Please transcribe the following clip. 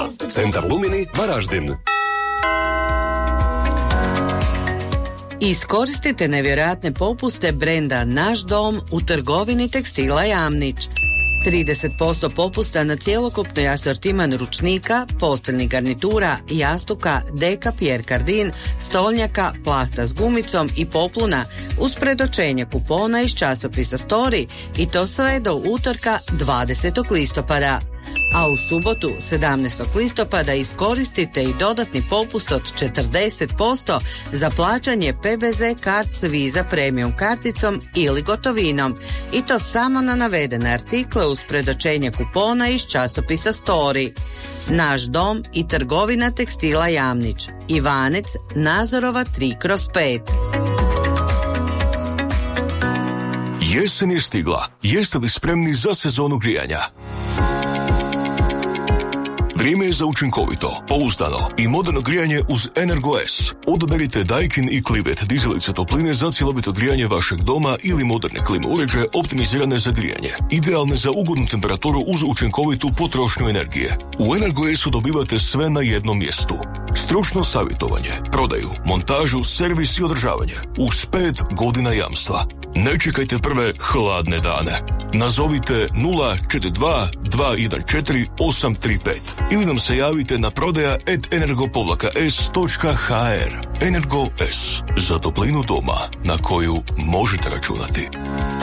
Centar Lumini, Varaždin. Iskoristite nevjerojatne popuste brenda Naš dom u trgovini tekstila Jamnić. 30% popusta na cjelokupni asortiman ručnika, posteljnih garnitura, jastuka, deka, Pierre Cardin, stolnjaka, plahta s gumicom i popluna uz predočenje kupona iz časopisa Story i to sve do utorka 20. listopada. A u subotu 17. listopada iskoristite i dodatni popust od 40% za plaćanje PBZ Cards Visa Premium karticom ili gotovinom i to samo na navedene artikle uz predočenje kupona iz časopisa Story. Naš dom i trgovina tekstila Jamnić. Ivanec, Nazorova 3/5. Jesen je stigla. Jeste li spremni za sezonu grijanja? Vrijeme je za učinkovito, pouzdano i moderno grijanje uz Energo-S. Odaberite Daikin i Clivet dizelice topline za cjelovito grijanje vašeg doma ili moderne klima uređaje optimizirane za grijanje. Idealne za ugodnu temperaturu uz učinkovitu potrošnju energije. U Energo-S-u dobivate sve na jednom mjestu. Stručno savjetovanje, prodaju, montažu, servis i održavanje. Uz 5 godina jamstva. Ne čekajte prve hladne dane. Nazovite 042 214 835 ili nam se javite na prodaja@energo-s.hr. Energo-S. Za toplinu doma na koju možete računati.